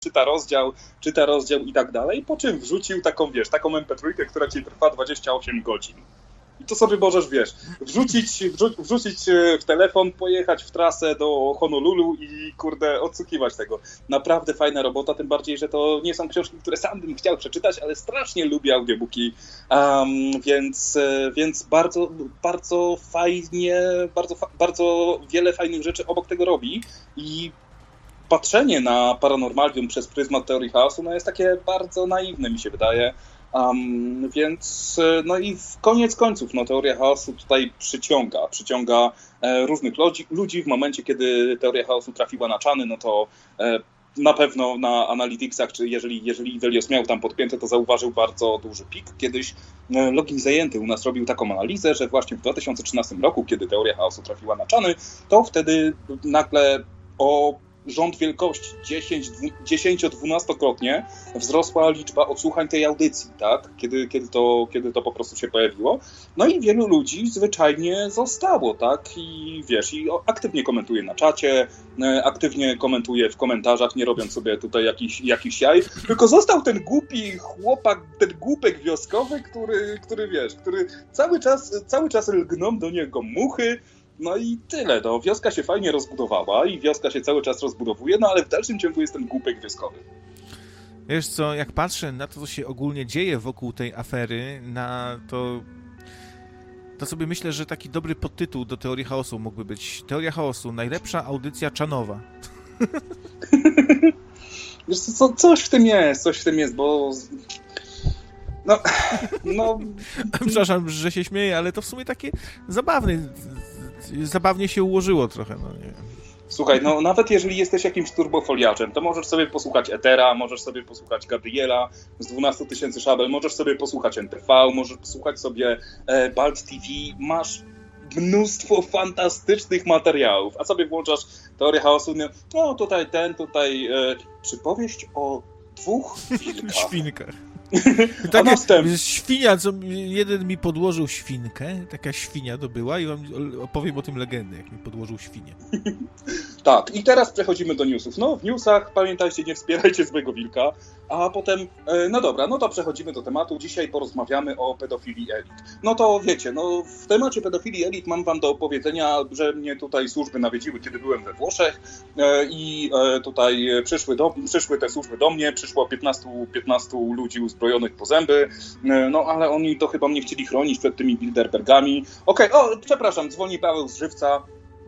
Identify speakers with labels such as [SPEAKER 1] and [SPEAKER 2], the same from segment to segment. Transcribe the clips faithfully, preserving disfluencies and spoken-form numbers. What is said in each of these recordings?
[SPEAKER 1] czyta rozdział, czyta rozdział i tak dalej, po czym wrzucił taką, wiesz, taką em pe trzy, która ci trwa dwadzieścia osiem godzin. I to sobie możesz, wiesz, wrzucić, wrzu- wrzucić w telefon, pojechać w trasę do Honolulu i, kurde, odsłuchiwać tego. Naprawdę fajna robota, tym bardziej, że to nie są książki, które sam bym chciał przeczytać, ale strasznie lubię audiobooki, um, więc, więc bardzo, bardzo fajnie, bardzo, bardzo wiele fajnych rzeczy obok tego robi i patrzenie na Paranormalium przez pryzmat teorii chaosu no jest takie bardzo naiwne, mi się wydaje. Um, więc no i w koniec końców no, teoria chaosu tutaj przyciąga, przyciąga e, różnych ludzi, ludzi. W momencie, kiedy teoria chaosu trafiła na czany, no to e, na pewno na Analyticsach, czy jeżeli, jeżeli Ivelios miał tam podpięte, to zauważył bardzo duży pik. Kiedyś e, Login Zajęty u nas robił taką analizę, że właśnie w dwa tysiące trzynastym roku, kiedy teoria chaosu trafiła na czany, to wtedy nagle o rząd wielkości dziesięcio-dwunastokrotnie wzrosła liczba odsłuchań tej audycji, tak? Kiedy, kiedy, to, kiedy to po prostu się pojawiło. No i wielu ludzi zwyczajnie zostało, tak? I wiesz, i aktywnie komentuje na czacie, aktywnie komentuje w komentarzach, nie robiąc sobie tutaj jakichś jakich jaj, tylko został ten głupi chłopak, ten głupek wioskowy, który, który wiesz, który cały czas, cały czas lgną do niego muchy. No i tyle, no. Wioska się fajnie rozbudowała i wioska się cały czas rozbudowuje, no ale w dalszym ciągu jest ten głupek wioskowy.
[SPEAKER 2] Wiesz co, jak patrzę na to, co się ogólnie dzieje wokół tej afery, na to, to sobie myślę, że taki dobry podtytuł do Teorii Chaosu mógłby być Teoria Chaosu, najlepsza audycja czanowa.
[SPEAKER 1] Wiesz co, coś w tym jest, coś w tym jest, bo... No, no...
[SPEAKER 2] Przepraszam, że się śmieję, ale to w sumie takie zabawne... Zabawnie się ułożyło trochę, no nie wiem.
[SPEAKER 1] Słuchaj, no nawet jeżeli jesteś jakimś turbofoliarzem, to możesz sobie posłuchać Etera, możesz sobie posłuchać Gabriela z dwunastu tysięcy szabel, możesz sobie posłuchać en te ve, możesz posłuchać sobie e, Balt te ve, masz mnóstwo fantastycznych materiałów, a sobie włączasz Teorię Chaosu, no tutaj ten, tutaj e, przypowieść o dwóch wilkach.
[SPEAKER 2] Świnkach. Taka następnie... świnia, co jeden mi podłożył świnkę, taka świnia to była i wam opowiem o tym legendę, jak mi podłożył świnię.
[SPEAKER 1] Tak, i teraz przechodzimy do newsów. No, w newsach pamiętajcie, nie wspierajcie złego wilka, a potem, no dobra, no to przechodzimy do tematu. Dzisiaj porozmawiamy o pedofilii elit. No to wiecie, no w temacie pedofilii elit mam wam do opowiedzenia, że mnie tutaj służby nawiedziły, kiedy byłem we Włoszech i tutaj przyszły, do, przyszły te służby do mnie, przyszło piętnastu ludzi uzbrojonych po zęby, no ale oni to chyba mnie chcieli chronić przed tymi Bilderbergami. Okej, okay, o, przepraszam, dzwoni Paweł z Żywca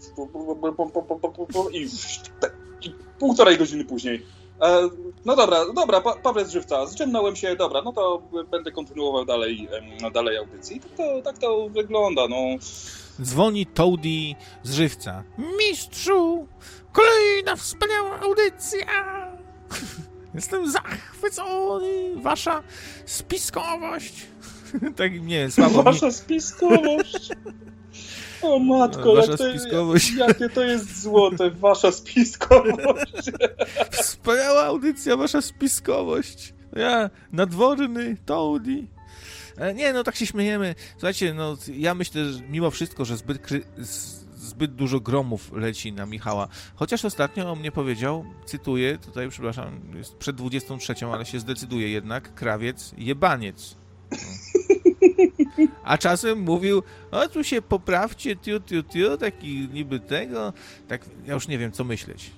[SPEAKER 1] i, i półtorej godziny później. No dobra, dobra, pa, Paweł z Żywca, zrzemnąłem się, dobra, no to będę kontynuował dalej, dalej audycji. Tak to, tak to wygląda, no.
[SPEAKER 2] Dzwoni Toady z Żywca. Mistrzu, kolejna wspaniała audycja! Jestem zachwycony, wasza spiskowość. Tak, nie, słabo
[SPEAKER 1] Wasza
[SPEAKER 2] mi...
[SPEAKER 1] spiskowość. O matko,
[SPEAKER 2] wasza
[SPEAKER 1] jak to,
[SPEAKER 2] spiskowość.
[SPEAKER 1] jakie to jest złote, wasza spiskowość.
[SPEAKER 2] Wspaniała audycja, wasza spiskowość. Ja, nadworny Toady. Nie, no tak się śmiejemy. Słuchajcie, no ja myślę, że mimo wszystko, że zbyt, kry... zbyt dużo gromów leci na Michała. Chociaż ostatnio on mnie powiedział, cytuję, tutaj przepraszam, jest przed dwudziestą trzecią, ale się zdecyduje jednak, krawiec, jebaniec. No. A czasem mówił, o tu się poprawcie, tiu, tiu, tiu, taki niby tego, tak, ja już nie wiem, co myśleć.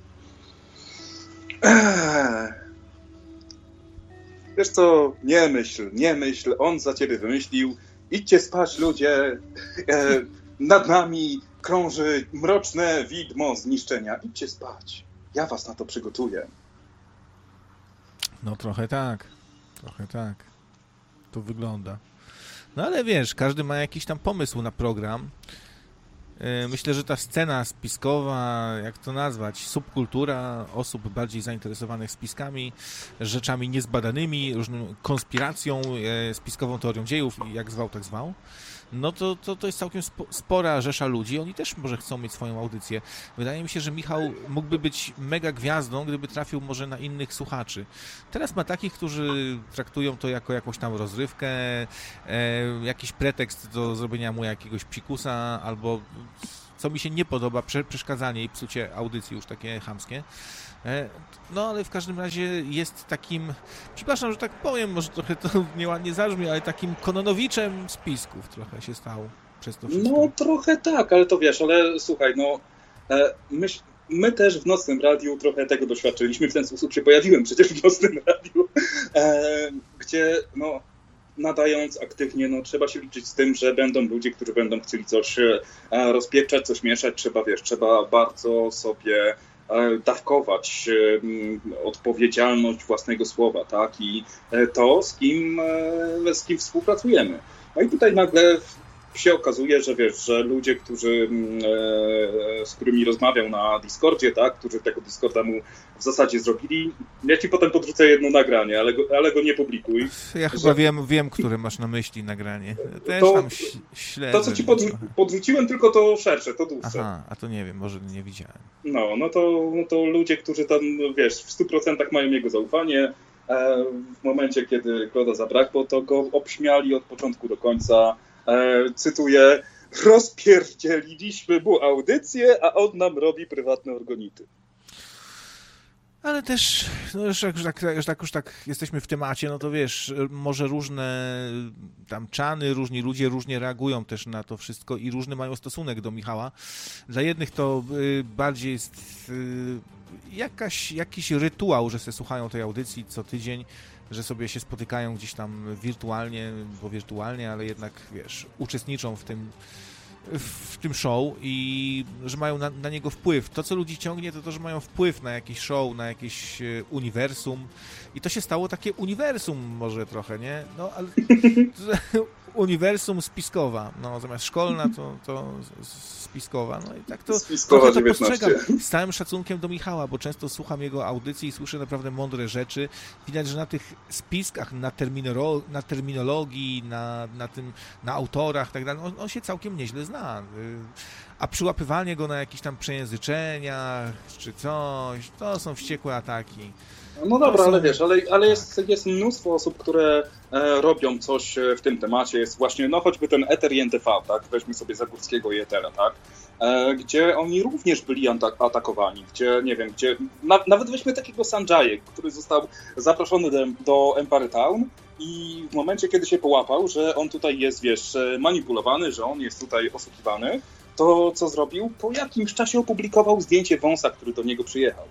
[SPEAKER 1] Wiesz co, nie myśl, nie myśl, on za ciebie wymyślił, idźcie spać ludzie, e, nad nami krąży mroczne widmo zniszczenia, idźcie spać, ja was na to przygotuję.
[SPEAKER 2] No trochę tak, trochę tak, to wygląda. No ale wiesz, każdy ma jakiś tam pomysł na program. Myślę, że ta scena spiskowa, jak to nazwać, subkultura osób bardziej zainteresowanych spiskami, rzeczami niezbadanymi, różną konspiracją, spiskową teorią dziejów, jak zwał, tak zwał, no to, to, to jest całkiem spora rzesza ludzi. Oni też może chcą mieć swoją audycję. Wydaje mi się, że Michał mógłby być mega gwiazdą, gdyby trafił może na innych słuchaczy. Teraz ma takich, którzy traktują to jako jakąś tam rozrywkę, e, jakiś pretekst do zrobienia mu jakiegoś psikusa, albo co mi się nie podoba, prze, przeszkadzanie i psucie audycji już takie chamskie. No ale w każdym razie jest takim, przepraszam, że tak powiem, może trochę to nieładnie zabrzmi, ale takim Kononowiczem spisków trochę się stał przez to wszystko.
[SPEAKER 1] No trochę tak, ale to wiesz, ale słuchaj, no my, my też w Nocnym Radiu trochę tego doświadczyliśmy, w ten sposób się pojawiłem przecież w Nocnym Radiu, gdzie no nadając aktywnie, no trzeba się liczyć z tym, że będą ludzie, którzy będą chcieli coś rozpieprzać, coś mieszać, trzeba, wiesz, trzeba bardzo sobie dawkować odpowiedzialność własnego słowa, tak, i to, z kim, z kim współpracujemy. No i tutaj nagle się okazuje, że wiesz, że ludzie, którzy, z którymi rozmawiał na Discordzie, tak, którzy tego Discorda mu w zasadzie zrobili, ja ci potem podrzucę jedno nagranie, ale go, ale go nie publikuj.
[SPEAKER 2] Ja chyba że... wiem, wiem, które masz na myśli nagranie. Też
[SPEAKER 1] to,
[SPEAKER 2] tam śledzę.
[SPEAKER 1] To, co ci podrzu- podrzuciłem, tylko to szersze, to dłuższe.
[SPEAKER 2] Aha, a to nie wiem, może nie widziałem.
[SPEAKER 1] No, no to, no to ludzie, którzy tam, wiesz, w stu procentach mają jego zaufanie, e, w momencie, kiedy Kloda zabrakło, to go obśmiali od początku do końca. E, cytuję, rozpierdzieliliśmy mu audycję, a on nam robi prywatne organity.
[SPEAKER 2] Ale też, no już jak, już, tak, już, tak, już tak jesteśmy w temacie, no to wiesz, może różne tam czany, różni ludzie różnie reagują też na to wszystko i różny mają stosunek do Michała. Dla jednych to y, bardziej jest y, jakaś, jakiś rytuał, że se słuchają tej audycji co tydzień, że sobie się spotykają gdzieś tam wirtualnie, bo wirtualnie, ale jednak, wiesz, uczestniczą w tym w tym show i że mają na, na niego wpływ. To, co ludzi ciągnie, to to, że mają wpływ na jakiś show, na jakieś uniwersum i to się stało takie uniwersum może trochę, nie? No, ale uniwersum spiskowa, no zamiast szkolna to, to spiskowa, no i tak to
[SPEAKER 1] spiskowa
[SPEAKER 2] trochę to postrzegam z całym szacunkiem do Michała, bo często słucham jego audycji i słyszę naprawdę mądre rzeczy. Widać, że na tych spiskach, na, terminolo- na terminologii, na, na tym, na autorach, tak dalej, on, on się całkiem nieźle zna. A przyłapywanie go na jakichś tam przejęzyczeniach czy coś, to są wściekłe ataki.
[SPEAKER 1] No dobra, ale wiesz, ale, ale jest, jest mnóstwo osób, które e, robią coś w tym temacie. Jest właśnie, no choćby ten Eter i N T V, tak? Weźmy sobie Zagórskiego i Etera, tak? E, gdzie oni również byli atak- atakowani, gdzie, nie wiem, gdzie... Na, nawet weźmy takiego Sanjaye, który został zaproszony do, do Empire Town i w momencie, kiedy się połapał, że on tutaj jest, wiesz, manipulowany, że on jest tutaj oszukiwany, to co zrobił? Po jakimś czasie opublikował zdjęcie wąsa, który do niego przyjechał.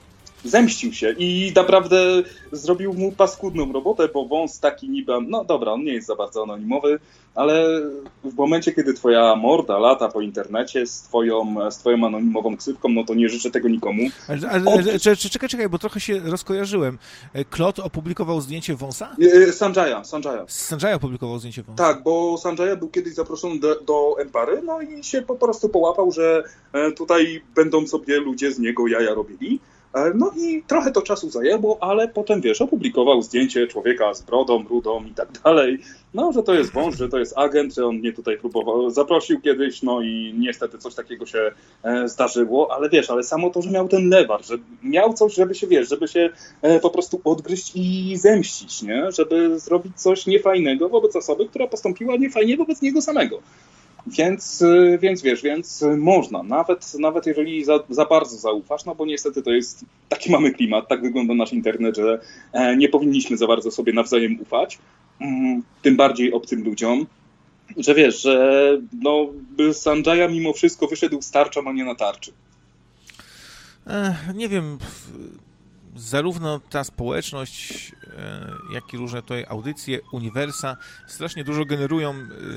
[SPEAKER 1] Zemścił się i naprawdę zrobił mu paskudną robotę, bo wąs taki niby, no dobra, on nie jest za bardzo anonimowy, ale w momencie, kiedy twoja morda lata po internecie z twoją, z twoją anonimową ksywką, no to nie życzę tego nikomu.
[SPEAKER 2] Ale, ale, ale czekaj, czekaj, bo trochę się rozkojarzyłem. Klot opublikował zdjęcie wąsa?
[SPEAKER 1] Sanjaya, Sanjaya.
[SPEAKER 2] Sanjaya opublikował zdjęcie wąsa.
[SPEAKER 1] Tak, bo Sanjaya był kiedyś zaproszony do, do Empary, no i się po prostu połapał, że tutaj będą sobie ludzie z niego jaja robili. No i trochę to czasu zajęło, ale potem, wiesz, opublikował zdjęcie człowieka z brodą, rudą i tak dalej. No, że to jest wąż, że to jest agent, że on mnie tutaj próbował, zaprosił kiedyś, no i niestety coś takiego się e, zdarzyło, ale wiesz, ale samo to, że miał ten lewar, że miał coś, żeby się, wiesz, żeby się e, po prostu odgryźć i zemścić, nie? Żeby zrobić coś niefajnego wobec osoby, która postąpiła niefajnie wobec niego samego. Więc, więc wiesz, więc można, nawet, nawet jeżeli za, za bardzo zaufasz, no bo niestety to jest, taki mamy klimat, tak wygląda nasz internet, że e, nie powinniśmy za bardzo sobie nawzajem ufać, mm, tym bardziej obcym ludziom, że wiesz, że no, Sanjaya mimo wszystko wyszedł z tarczą, a nie na tarczy.
[SPEAKER 2] Ech, nie wiem, zarówno ta społeczność, jak i różne tutaj audycje, uniwersa strasznie dużo generują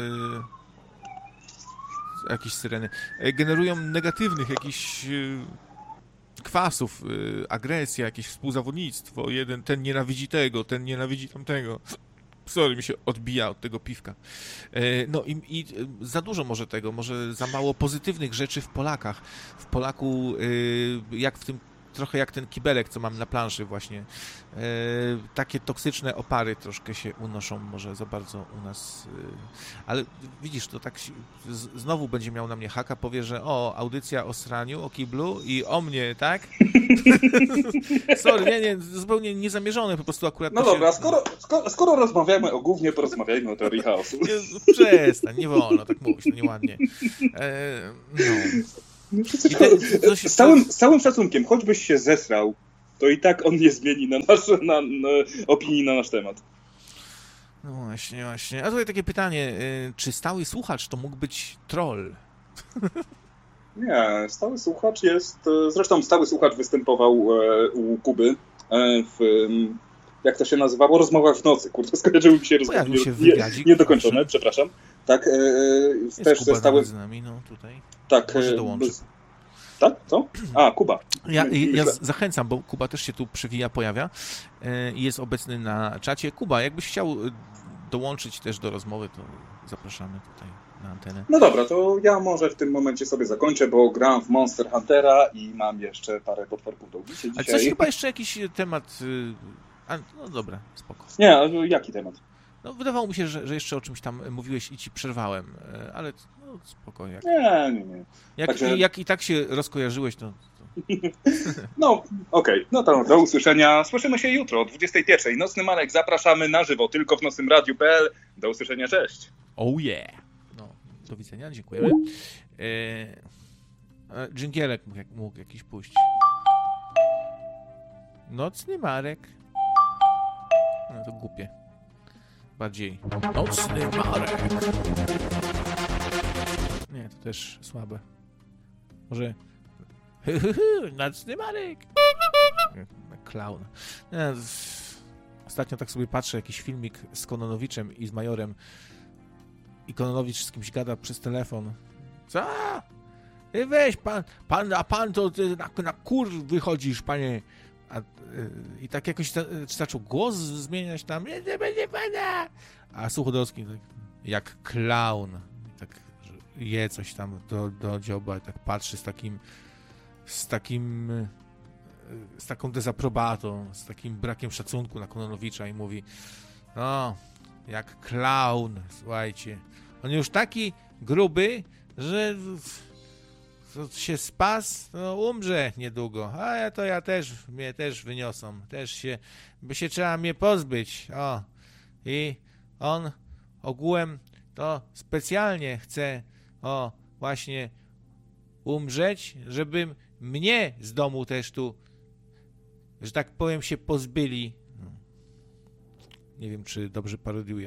[SPEAKER 2] jakieś syreny, generują negatywnych jakichś kwasów, agresja, jakieś współzawodnictwo, jeden, ten nienawidzi tego, ten nienawidzi tamtego. Sorry, mi się odbija od tego piwka. No i, i za dużo może tego, może za mało pozytywnych rzeczy w Polakach. W Polaku, jak w tym trochę jak ten kibelek, co mam na planszy właśnie. E, takie toksyczne opary troszkę się unoszą może za bardzo u nas. E, ale widzisz, to tak z, znowu będzie miał na mnie haka, powie, że o, audycja o sraniu, o kiblu i o mnie, tak? Sorry, nie, nie, zupełnie niezamierzone, po prostu akurat...
[SPEAKER 1] No dobra, się... skoro, skoro, skoro rozmawiamy o głównie, porozmawiajmy o teorii chaosu.
[SPEAKER 2] Nie, przestań, nie wolno tak mówić, no nieładnie. E, no.
[SPEAKER 1] Te, to się, z, całym, z całym szacunkiem, choćbyś się zesrał, to i tak on nie zmieni na nasz, na, na opinii na nasz temat.
[SPEAKER 2] No właśnie, właśnie. A tutaj takie pytanie, czy stały słuchacz to mógł być troll?
[SPEAKER 1] Nie, stały słuchacz jest... Zresztą stały słuchacz występował u Kuby w... Jak to się nazywało? Rozmowa w nocy. Kurde, skojarzyły mi się rozmowy nie, niedokończone, zawsze. Przepraszam. Tak,
[SPEAKER 2] jest też Kuba ze stałym... z nami, no tutaj.
[SPEAKER 1] Tak.
[SPEAKER 2] Może dołączy.
[SPEAKER 1] Bez... Tak? Co? A, Kuba.
[SPEAKER 2] Ja, ja zachęcam, bo Kuba też się tu przywija, pojawia i jest obecny na czacie. Kuba, jakbyś chciał dołączyć też do rozmowy, to zapraszamy tutaj na antenę.
[SPEAKER 1] No dobra, to ja może w tym momencie sobie zakończę, bo gram w Monster Huntera i mam jeszcze parę potworków do ubicia dzisiaj.
[SPEAKER 2] Ale coś chyba jeszcze jakiś temat... A, no dobra, spoko.
[SPEAKER 1] Nie, a jaki temat?
[SPEAKER 2] No wydawało mi się, że, że jeszcze o czymś tam mówiłeś i ci przerwałem, ale no, spoko. Jak,
[SPEAKER 1] nie, nie, nie.
[SPEAKER 2] Jak,
[SPEAKER 1] Także...
[SPEAKER 2] i, jak i tak się rozkojarzyłeś, to... to...
[SPEAKER 1] No, okej. Okay. No to do usłyszenia. Słyszymy się jutro o dwudziestej pierwszej. Nocny Marek, zapraszamy na żywo, tylko w nocnym radiu kropka p l. Do usłyszenia, cześć.
[SPEAKER 2] Oh yeah. No, do widzenia, dziękujemy. Eee, dżingielek mógł, mógł jakiś pójść. Nocny Marek. No to głupie. Bardziej. Nocny Marek. Nie, to też słabe. Może... Nocny Marek. Klaun. Ostatnio tak sobie patrzę, jakiś filmik z Kononowiczem i z Majorem. I Kononowicz z kimś gada przez telefon. Co? Weź pan, pan a pan to na, na kur wychodzisz, panie. A, i tak jakoś ta, zaczął głos zmieniać tam, nie, nie będzie pana. A Suchodolski tak, jak klaun, tak je coś tam do, do dzioba i tak patrzy z takim z takim z taką dezaprobatą, z takim brakiem szacunku na Kononowicza i mówi, no, jak klaun, słuchajcie, on już taki gruby, że to się spas, no umrze niedługo, a ja to ja też, mnie też wyniosą, też się, by się trzeba mnie pozbyć, o, i on ogółem to specjalnie chce, o, właśnie umrzeć, żeby mnie z domu też tu, że tak powiem, się pozbyli. Nie wiem, czy dobrze parodiuję.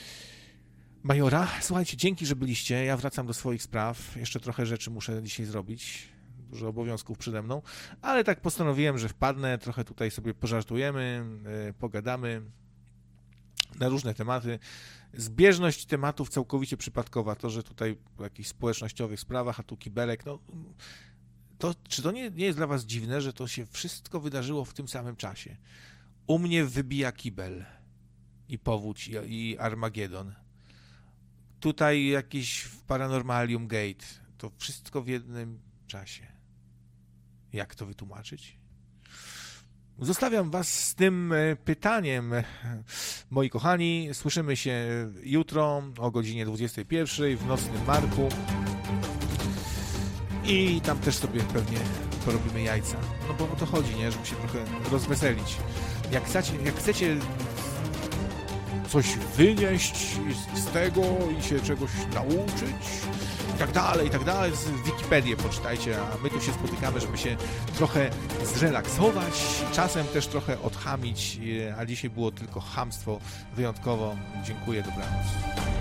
[SPEAKER 2] Majora, słuchajcie, dzięki, że byliście. Ja wracam do swoich spraw. Jeszcze trochę rzeczy muszę dzisiaj zrobić. Dużo obowiązków przede mną. Ale tak postanowiłem, że wpadnę. Trochę tutaj sobie pożartujemy, yy, pogadamy na różne tematy. Zbieżność tematów całkowicie przypadkowa. To, że tutaj w jakichś społecznościowych sprawach, a tu kibelek, no... To, czy to nie, nie jest dla was dziwne, że to się wszystko wydarzyło w tym samym czasie? U mnie wybija kibel i powódź i, i Armagedon. Tutaj jakiś w Paranormalium Gate. To wszystko w jednym czasie. Jak to wytłumaczyć? Zostawiam was z tym pytaniem, moi kochani. Słyszymy się jutro o godzinie dwudziestej pierwszej w Nocnym Marku. I tam też sobie pewnie porobimy jajca. No bo o to chodzi, nie? Żeby się trochę rozweselić. Jak chcecie, jak chcecie coś wynieść z tego i się czegoś nauczyć i tak dalej, i tak dalej, Wikipedię poczytajcie, a my tu się spotykamy, żeby się trochę zrelaksować, czasem też trochę odchamić, a dzisiaj było tylko chamstwo wyjątkowo. Dziękuję, dobranoc.